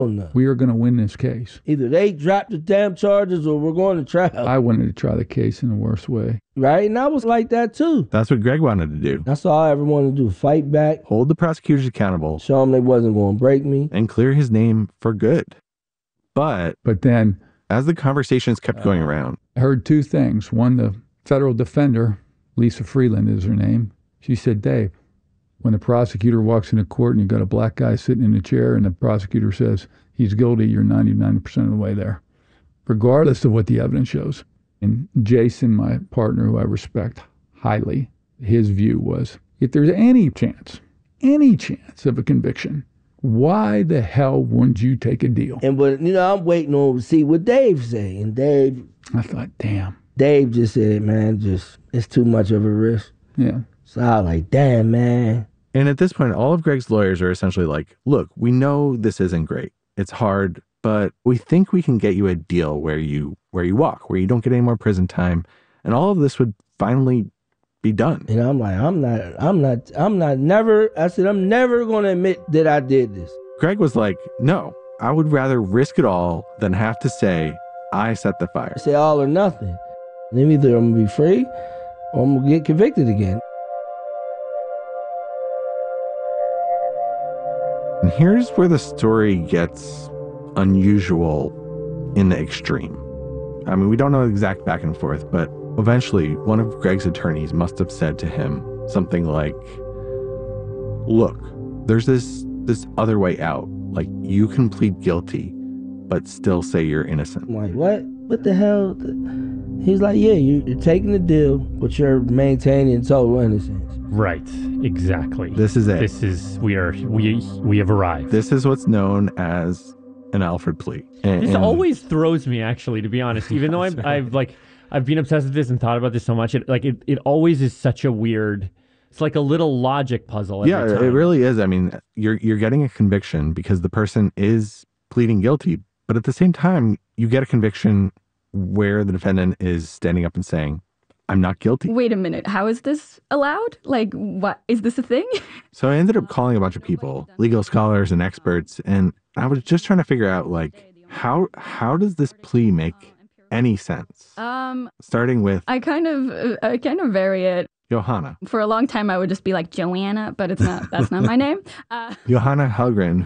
No. We are going to win this case. Either they drop the damn charges or we're going to trial. I wanted to try the case in the worst way. Right? And I was like that too. That's what Greg wanted to do. That's all I ever wanted to do. Fight back. Hold the prosecutors accountable. Show them they wasn't going to break me. And clear his name for good. But then, as the conversations kept going around, I heard two things. One, the federal defender, Lisa Freeland is her name. She said, Dave, when the prosecutor walks into court and you got a black guy sitting in a chair and the prosecutor says he's guilty, you're 99% of the way there, regardless of what the evidence shows. And Jason, my partner, who I respect highly, his view was, if there's any chance of a conviction, why the hell wouldn't you take a deal? But I'm waiting on to see what Dave say. And I thought, damn. Dave just said, man, it's too much of a risk. Yeah. So I was like, damn, man. And at this point, all of Greg's lawyers are essentially like, look, we know this isn't great. It's hard, but we think we can get you a deal where you walk, where you don't get any more prison time. And all of this would finally be done. And I'm like, I'm never going to admit that I did this. Greg was like, no, I would rather risk it all than have to say, I set the fire. I say all or nothing. Then either I'm going to be free or I'm going to get convicted again. And here's where the story gets unusual in the extreme. I mean, we don't know the exact back and forth, but eventually one of Greg's attorneys must have said to him something like, look, there's this other way out. Like, you can plead guilty, but still say you're innocent. I'm like, what? What the hell? He's like, yeah, you're taking the deal, but you're maintaining total innocence. Right, exactly. This is it. We have arrived. This is what's known as an Alford plea. This always throws me, actually, to be honest. Even though I've been obsessed with this and thought about this so much, it always is such a weird. It's like a little logic puzzle. Yeah, it really is. I mean, you're getting a conviction because the person is pleading guilty, but at the same time, you get a conviction where the defendant is standing up and saying, I'm not guilty. Wait a minute. How is this allowed? Like, what? Is this a thing? So I ended up calling a bunch of people, legal scholars and experts, and I was just trying to figure out, like, how does this plea make any sense? Starting with... I kind of vary it. Johanna. For a long time, I would just be like Joanna, but that's not my name. Johanna Hellgren,